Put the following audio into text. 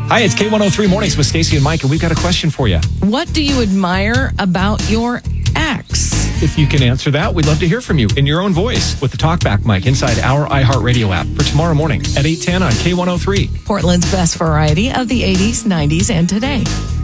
Hi, it's K103 Mornings with Stacey and Mike, and we've got a question for you. What do you admire about your ex? If you can answer that, we'd love to hear from you in your own voice with the Talkback mic inside our iHeartRadio app for tomorrow morning at 8:10 on K103. Portland's best variety of the 80s, 90s, and today.